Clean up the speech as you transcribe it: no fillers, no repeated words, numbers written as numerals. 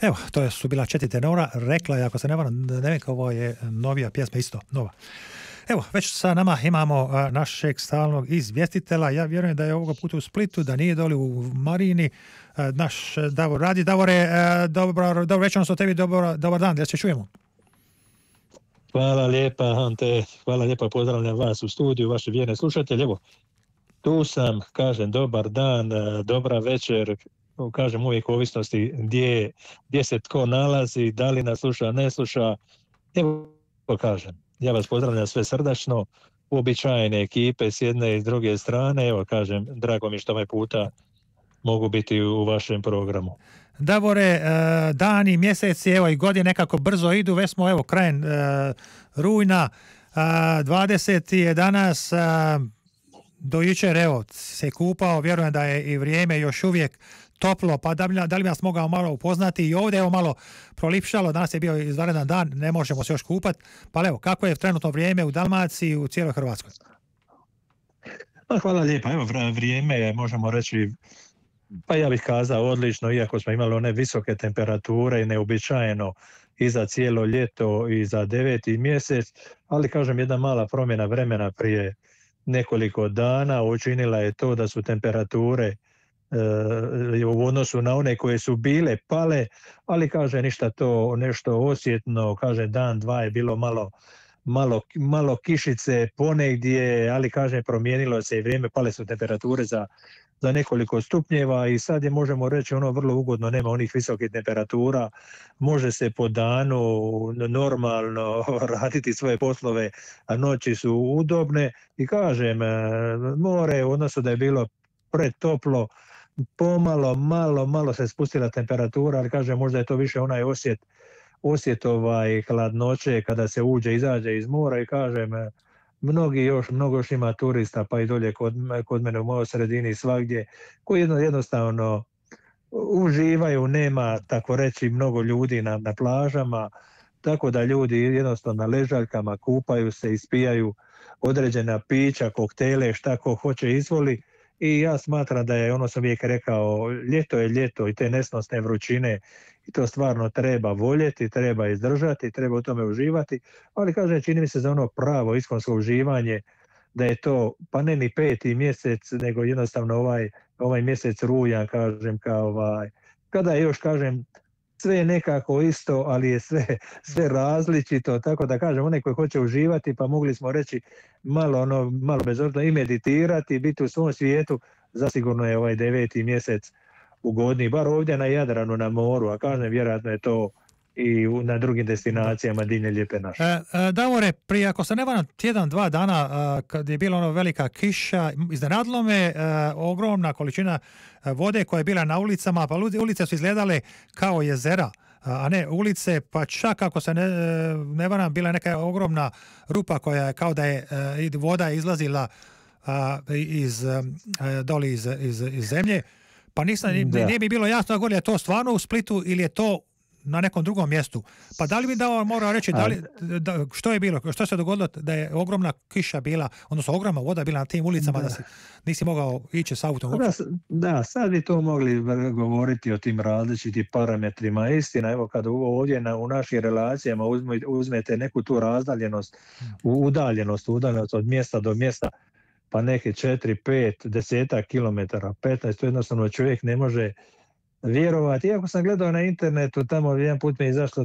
Evo, to su bila 4 tenora, rekla je, ako se ne varam, Nevenka, ovo je novija pjesma, isto nova. Evo, već sa nama imamo našeg stalnog izvjestitelja. Ja vjerujem da je ovoga puta u Splitu, da nije doli u Marini. Naš Davor radi. Davore, dobro večer o tebi, dobar dan, da se čujemo. Hvala lijepa, Ante, hvala lijepa, pozdravljam vas u studiju, vaše vjerne slušatelje. Evo, tu sam, kažem, dobar dan, dobra večer, kažem uvijek u ovisnosti gdje se tko nalazi, da li nas sluša, ne sluša. Evo, kažem, ja vas pozdravljam sve srdačno, uobičajene ekipe s jedne i s druge strane. Evo, kažem, drago mi što ovaj puta mogu biti u vašem programu. Davore, dani, mjeseci, evo i godine nekako brzo idu, već smo evo krajem rujna, 20. je danas, do jučer evo se kupao, vjerujem da je i vrijeme još uvijek toplo, pa da li bi nas mogao malo upoznati i ovdje evo malo prolipšalo, danas je bio izvanredan dan, ne možemo se još kupati, pa evo, kako je trenutno vrijeme u Dalmaciji i u cijeloj Hrvatskoj? Hvala lijepa, evo vrijeme je, možemo reći, pa ja bih kazao odlično, iako smo imali one visoke temperature i neobičajeno i za cijelo ljeto i za 9. mjesec, ali kažem jedna mala promjena vremena prije nekoliko dana učinila je to da su temperature u odnosu na one koje su bile pale, ali kaže ništa to nešto osjetno, kaže dan, dva je bilo malo kišice ponegdje, ali kaže promijenilo se i vrijeme, pale su temperature za nekoliko stupnjeva i sad je, možemo reći, ono vrlo ugodno, nema onih visokih temperatura, može se po danu normalno raditi svoje poslove, a noći su udobne i kažem, more u odnosu da je bilo pretoplo, pomalo, malo se spustila temperatura, ali kažem, možda je to više onaj osjet hladnoće kada se izađe iz mora i kažem, mnogo još ima turista, pa i dolje kod mene u mojoj sredini svagdje, koji jednostavno uživaju, nema tako reći mnogo ljudi na plažama, tako da ljudi jednostavno na ležaljkama kupaju se, ispijaju određena pića, koktele, šta ko hoće izvoli. I ja smatram da je, ono sam uvijek rekao, ljeto je ljeto i te nesnosne vrućine i to stvarno treba voljeti, treba izdržati, treba u tome uživati, ali kažem, čini mi se za ono pravo iskonsko uživanje da je to, pa ne ni 5. mjesec, nego jednostavno ovaj mjesec rujan, kažem, kada je još, kažem, sve je nekako isto, ali je sve različito, tako da kažem, onaj koji hoće uživati, pa mogli smo reći malo bezobzirno i meditirati, biti u svom svijetu, zasigurno je ovaj 9. mjesec ugodniji, bar ovdje na Jadranu, na moru, a kažem, vjerojatno je to i na drugim destinacijama diljem lijepe naše. Davore, prije, ako se ne varam, tjedan, 2 dana, kad je bila velika kiša, iznenadilo me ogromna količina vode koja je bila na ulicama, pa ulice su izgledale kao jezera, a ne ulice, pa čak ako se ne varam, bila neka ogromna rupa koja je kao da je voda izlazila doli iz zemlje, pa nije mi bilo jasno da je to stvarno u Splitu ili je to na nekom drugom mjestu. Pa da li bi morao reći što je bilo, što se dogodilo da je ogromna kiša bila, odnosno ogromna voda bila na tim ulicama, da nisi mogao ići s autom? Da, sad bi to mogli govoriti o tim različitim parametrima. Istina, evo kad ovdje u našim relacijama uzmete neku tu razdaljenost, udaljenost od mjesta do mjesta, pa neke 4, 5, 10 kilometara, 15, to jednostavno čovjek ne može vjerovati. Iako sam gledao na internetu, tamo jedan put mi je izašlo